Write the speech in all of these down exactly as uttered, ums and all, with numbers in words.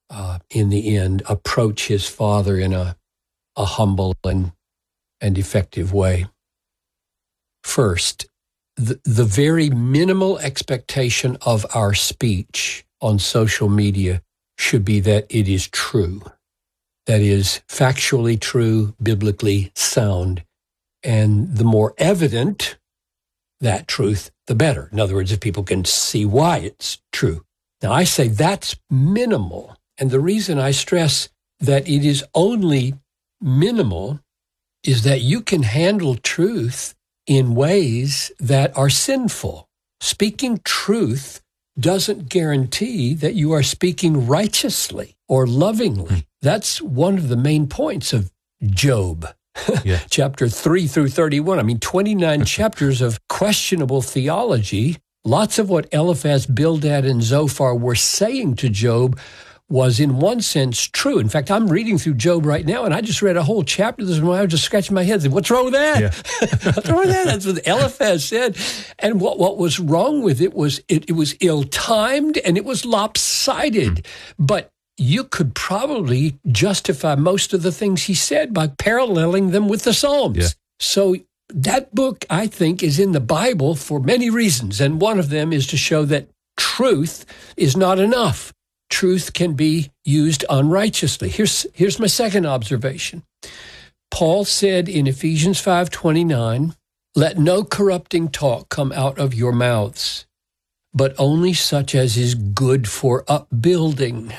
uh, in the end, approach his Father in a, a humble and, and effective way. First, the, the very minimal expectation of our speech on social media should be that it is true. That is factually true, biblically sound. And the more evident that truth, the better. In other words, if people can see why it's true. Now, I say that's minimal. And the reason I stress that it is only minimal is that you can handle truth in ways that are sinful. Speaking truth doesn't guarantee that you are speaking righteously or lovingly. That's one of the main points of Job. Yeah. Chapter three through thirty-one. I mean, twenty-nine chapters of questionable theology. Lots of what Eliphaz, Bildad, and Zophar were saying to Job was in one sense true. In fact, I'm reading through Job right now, and I just read a whole chapter. This is why I was just scratching my head. What's wrong with that? Yeah. What's wrong with that? That's what Eliphaz said. And what, what was wrong with it was it, it was ill-timed and it was lopsided. Mm. But you could probably justify most of the things he said by paralleling them with the Psalms. Yeah. So that book, I think, is in the Bible for many reasons. And one of them is to show that truth is not enough. Truth can be used unrighteously. Here's, here's my second observation. Paul said in Ephesians five twenty-nine, "Let no corrupting talk come out of your mouths, but only such as is good for upbuilding,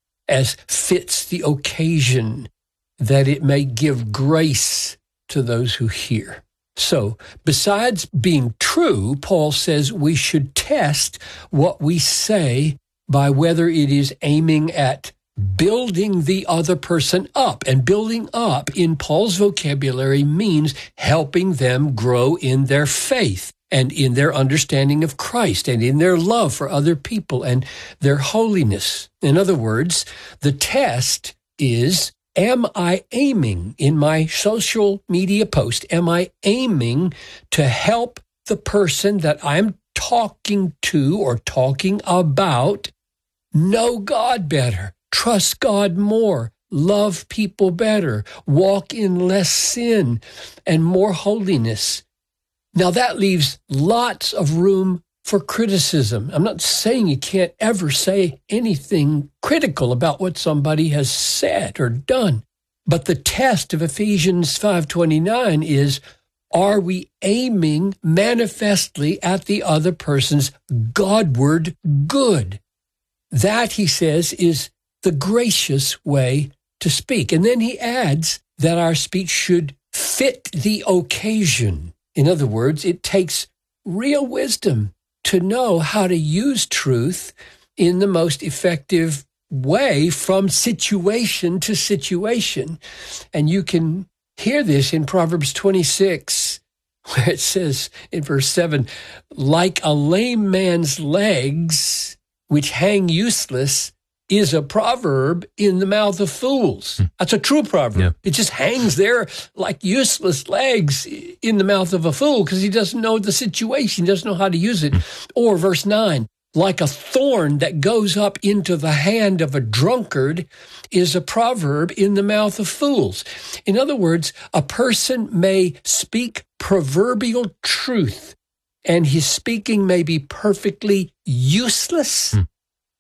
as fits the occasion, that it may give grace to those who hear." So, besides being true, Paul says we should test what we say by whether it is aiming at building the other person up. And building up, in Paul's vocabulary, means helping them grow in their faith and in their understanding of Christ and in their love for other people and their holiness. In other words, the test is, am I aiming in my social media post, am I aiming to help the person that I'm talking to or talking about know God better, trust God more, love people better, walk in less sin and more holiness? Now, that leaves lots of room for criticism. I'm not saying you can't ever say anything critical about what somebody has said or done. But the test of Ephesians five twenty-nine is, are we aiming manifestly at the other person's Godward good? That, he says, is the gracious way to speak. And then he adds that our speech should fit the occasion. In other words, it takes real wisdom to know how to use truth in the most effective way from situation to situation. And you can hear this in Proverbs twenty-six, where it says in verse seven, "Like a lame man's legs, which hang useless, is a proverb in the mouth of fools." That's a true proverb. Yeah. It just hangs there like useless legs in the mouth of a fool because he doesn't know the situation, he doesn't know how to use it. Mm. Or verse nine, "Like a thorn that goes up into the hand of a drunkard is a proverb in the mouth of fools." In other words, a person may speak proverbial truth, and his speaking may be perfectly useless mm.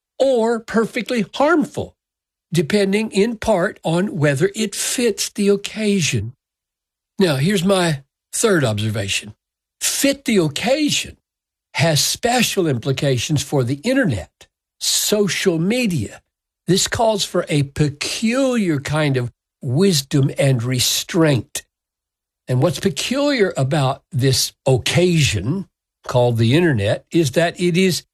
or perfectly harmful, depending in part on whether it fits the occasion. Now, here's my third observation. Fit the occasion has special implications for the internet, social media. This calls for a peculiar kind of wisdom and restraint. And what's peculiar about this occasion, called the internet, is that it is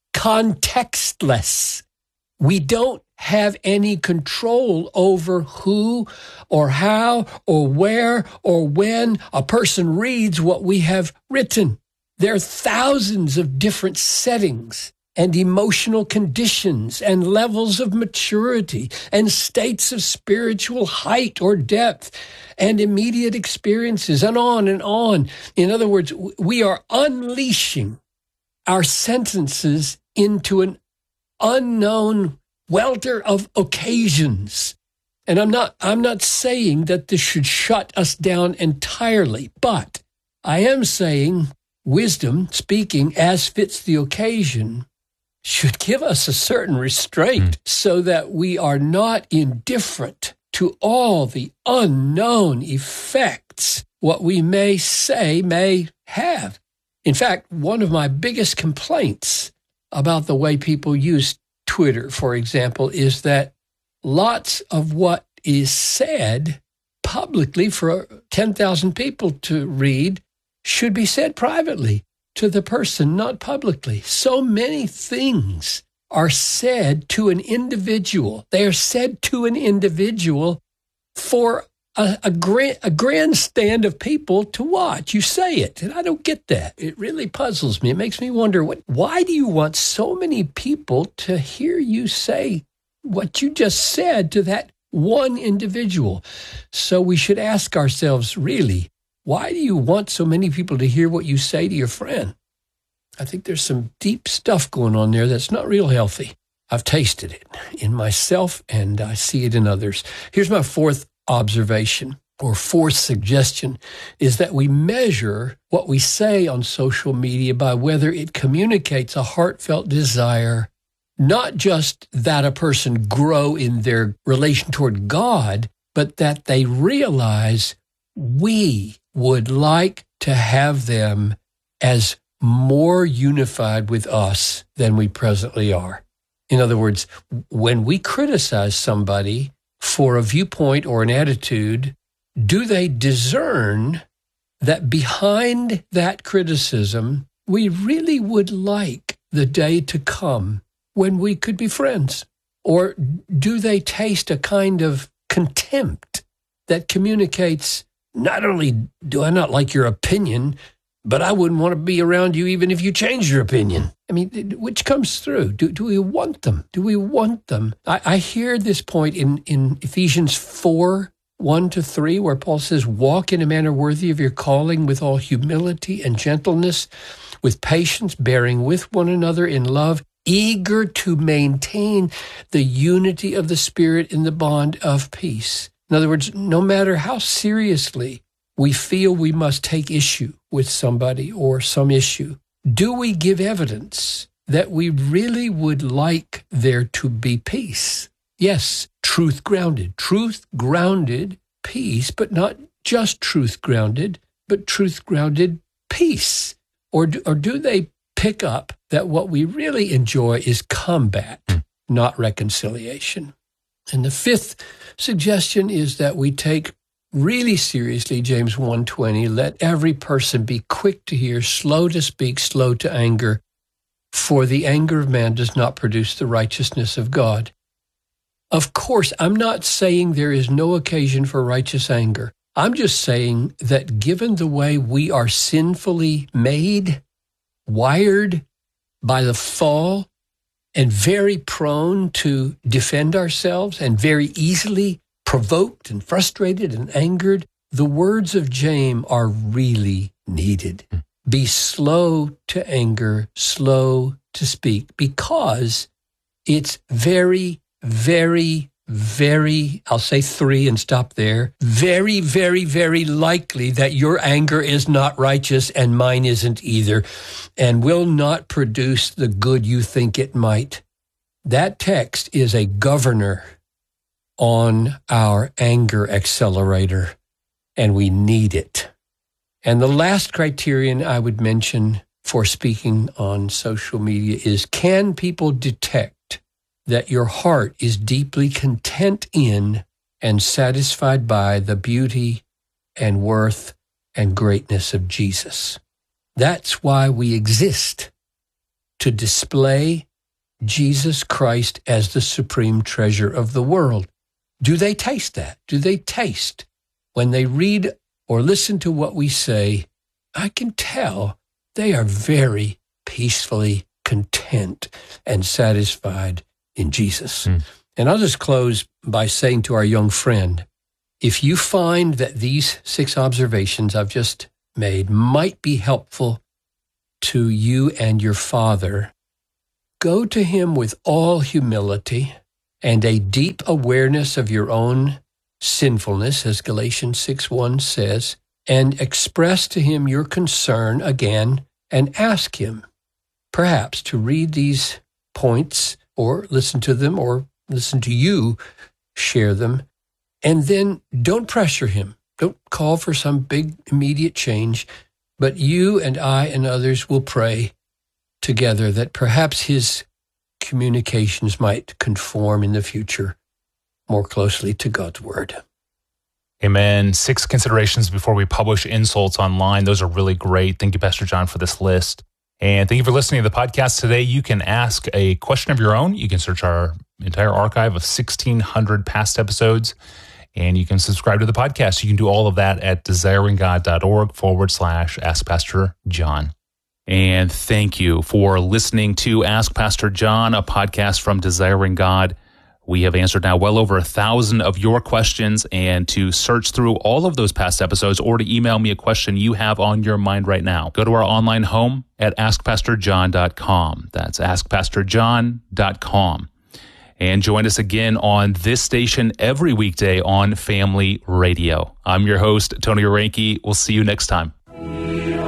contextless. We don't have any control over who or how or where or when a person reads what we have written. There are thousands of different settings and emotional conditions and levels of maturity and states of spiritual height or depth and immediate experiences and on and on. In other words, we are unleashing our sentences into an unknown welter of occasions. And I'm not, I'm not saying that this should shut us down entirely, but I am saying wisdom, speaking as fits the occasion, should give us a certain restraint mm. so that we are not indifferent to all the unknown effects what we may say may have. In fact, one of my biggest complaints about the way people use Twitter, for example, is that lots of what is said publicly for ten thousand people to read should be said privately to the person, not publicly. So many things are said to an individual. They are said to an individual for a, a, grand, a grandstand of people to watch. You say it, and I don't get that. It really puzzles me. It makes me wonder, what? why do you want so many people to hear you say what you just said to that one individual? So we should ask ourselves, really, why do you want so many people to hear what you say to your friend? I think there's some deep stuff going on there that's not real healthy. I've tasted it in myself, and I see it in others. Here's my fourth observation, or fourth suggestion, is that we measure what we say on social media by whether it communicates a heartfelt desire, not just that a person grow in their relation toward God, but that they realize we would like to have them as more unified with us than we presently are. In other words, when we criticize somebody for a viewpoint or an attitude, do they discern that behind that criticism, we really would like the day to come when we could be friends? Or do they taste a kind of contempt that communicates, not only do I not like your opinion, but I wouldn't want to be around you even if you changed your opinion? I mean, which comes through? Do, do we want them? Do we want them? I, I hear this point in, in Ephesians four, one to three, where Paul says, walk in a manner worthy of your calling with all humility and gentleness, with patience, bearing with one another in love, eager to maintain the unity of the Spirit in the bond of peace. In other words, no matter how seriously we feel we must take issue with somebody or some issue, do we give evidence that we really would like there to be peace? Yes, truth-grounded, truth-grounded peace, but not just truth-grounded, but truth-grounded peace. Or do, or do they pick up that what we really enjoy is combat, not reconciliation? And the fifth suggestion is that we take really seriously James one twenty, let every person be quick to hear, slow to speak, slow to anger, for the anger of man does not produce the righteousness of God. Of course, I'm not saying there is no occasion for righteous anger. I'm just saying that given the way we are sinfully made, wired by the fall, and very prone to defend ourselves and very easily provoked and frustrated and angered, the words of James are really needed. Mm. Be slow to anger, slow to speak, because it's very, very, very, I'll say three and stop there, very, very, very likely that your anger is not righteous and mine isn't either, and will not produce the good you think it might. That text is a governor on our anger accelerator, and we need it. And the last criterion I would mention for speaking on social media is, can people detect that your heart is deeply content in and satisfied by the beauty and worth and greatness of Jesus? That's why we exist, to display Jesus Christ as the supreme treasure of the world. Do they taste that? Do they taste when they read or listen to what we say? I can tell they are very peacefully content and satisfied in Jesus. Mm. And I'll just close by saying to our young friend, if you find that these six observations I've just made might be helpful to you and your father, go to him with all humility and a deep awareness of your own sinfulness, as Galatians six one says, and express to him your concern again and ask him, perhaps, to read these points or listen to them or listen to you share them. And then don't pressure him. Don't call for some big immediate change, but you and I and others will pray together that perhaps his communications might conform in the future more closely to God's word. Amen. Six considerations before we publish insults online. Those are really great. Thank you, Pastor John, for this list. And thank you for listening to the podcast today. You can ask a question of your own. You can search our entire archive of sixteen hundred past episodes, and you can subscribe to the podcast. You can do all of that at desiringgod.org forward slash Ask Pastor John. And thank you for listening to Ask Pastor John, a podcast from Desiring God. We have answered now well over a thousand of your questions, and to search through all of those past episodes or to email me a question you have on your mind right now, go to our online home at ask pastor john dot com. That's ask pastor john dot com. And join us again on this station every weekday on Family Radio. I'm your host, Tony Orenke. We'll see you next time.